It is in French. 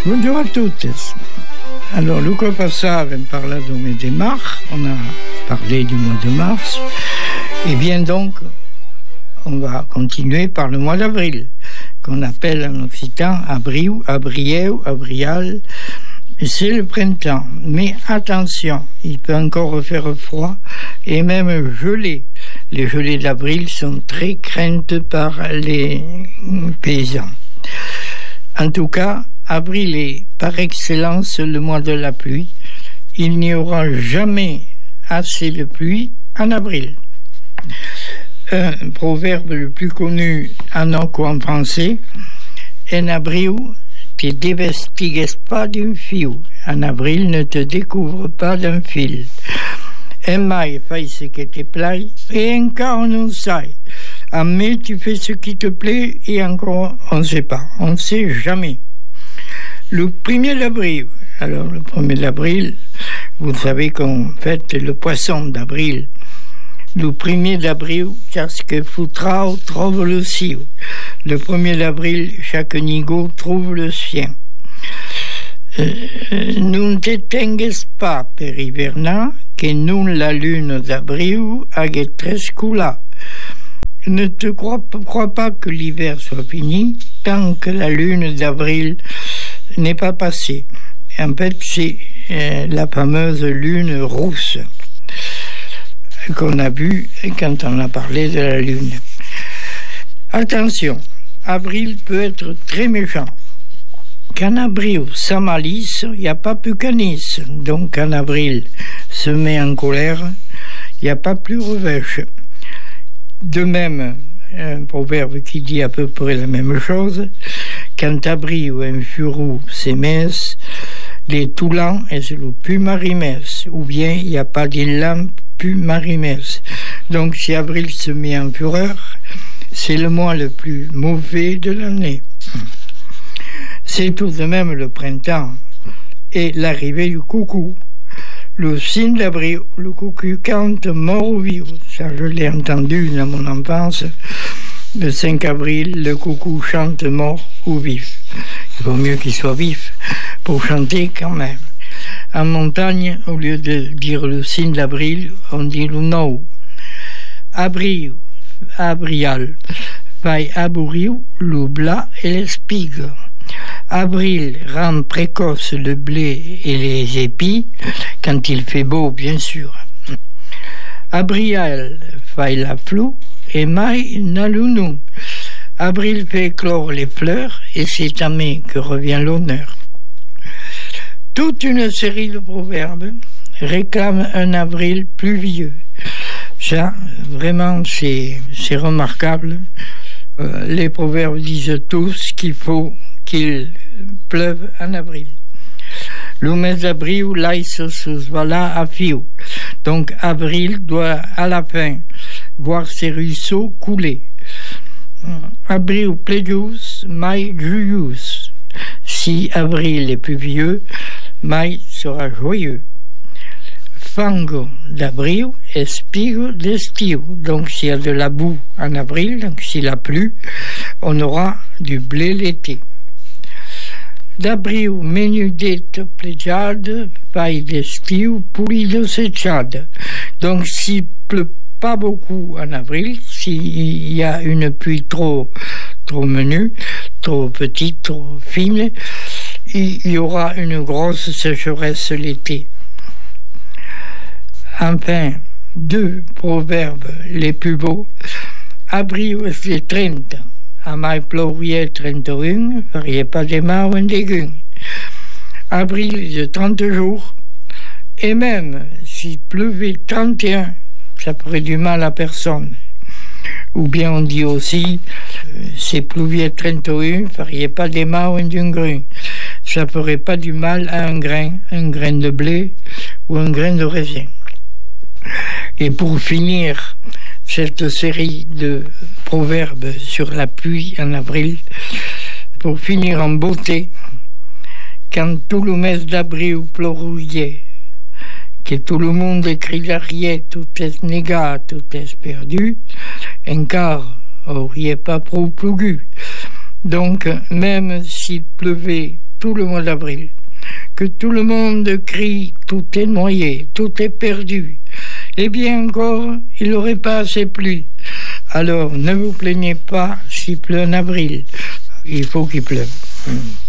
Bonjour à tous. Alors, Luca Passa avait parlé du mois de mars, on a parlé du mois de mars, et bien donc, on va continuer par le mois d'avril, qu'on appelle en occitan abriu, abrieu, abrial. C'est le printemps, mais attention, il peut encore faire froid et même geler. Les gelées d'avril sont très craintes par les paysans. En tout cas, avril est par excellence le mois de la pluie. Il n'y aura jamais assez de pluie en avril. Un proverbe le plus connu en en français, en abril te dévestigues pas d'un fil. En avril, ne te découvre pas d'un fil. En mai, fais ce qui te plaît, et encore non sait. En mai, tu fais ce qui te plaît, et encore, on ne sait pas. On ne sait jamais. Le 1er d'avril. Alors, le 1er d'avril, vous savez qu'on fête le poisson d'avril. Le 1er d'avril, parce que Foutrao trouve le ciel. Le 1er d'avril, chaque nigo trouve le sien. Non te tengues pas per hivernar, que non la lune d'avril hague trescula. Ne te crois pas que l'hiver soit fini tant que la lune d'avril n'est pas passée. En fait, c'est la fameuse lune rousse qu'on a vue quand on a parlé de la lune. Attention, avril peut être très méchant. Qu'en avril, sans malice, il n'y a pas plus canis. Donc, en avril, se met en colère, il n'y a pas plus revêche. De même, un proverbe qui dit à peu près la même chose, quand avril un furou s'émesse, les toulans et le plus marimès, ou bien il n'y a pas des lampes plus marimès. Donc, si avril se met en fureur, c'est le mois le plus mauvais de l'année. C'est tout de même le printemps et l'arrivée du coucou. Le 5 d'avril, le coucou cante mort ou vivre. Ça, je l'ai entendu dans mon enfance. Le 5 avril, le coucou chante mort ou vif. Il vaut mieux qu'il soit vif pour chanter quand même. En montagne, au lieu de dire le 5 d'avril, on dit le 9. Avril, abrial, faille abouriu, le blas et l'espigue. Avril rend précoce le blé et les épis, quand il fait beau, bien sûr. Abrial fait la flou et mai n'allunou. Avril fait éclore les fleurs et c'est à mai que revient l'honneur. Toute une série de proverbes réclament un avril pluvieux. Ça, vraiment, c'est remarquable. Les proverbes disent tous qu'il faut qu'il pleuve en avril. Le mes d'avril, l'aïs voilà à fiu. Donc, avril doit à la fin voir ses ruisseaux couler. Avril plégius, mai juius. Si avril est pluvieux, mai sera joyeux. Fango d'avril et spigo d'estiu. Donc, s'il y a de la boue en avril, donc s'il a plu, on aura du blé l'été. D'abril menudette plegiade, paille d'estiu, pulido secciade. Donc, s'il pleut pas beaucoup en avril, s'il y a une pluie trop menue, trop petite, trop fine, il y aura une grosse sécheresse l'été. Enfin, deux proverbes les plus beaux. Abril c'est 30. A mai plouria 31, faria pas de mal un déguin. Avril de 30 jours, et même s'il pleuvait 31, ça ferait du mal à personne. Ou bien on dit aussi, si pluviait 31, faria pas de mal un grain. Ça ferait pas du mal à un grain de blé ou un grain de raisin. Et pour finir cette série de proverbes sur la pluie en avril, pour finir en beauté, quand tout le mes d'avril plouait, que tout le monde criait tout est négat, tout est perdu, encore auriez pas trop plu. Donc, même s'il pleuvait tout le mois d'avril, que tout le monde crie « tout est noyé, tout est perdu », eh bien encore, il n'aurait pas assez plu. Alors, ne vous plaignez pas s'il pleut en avril. Il faut qu'il pleuve.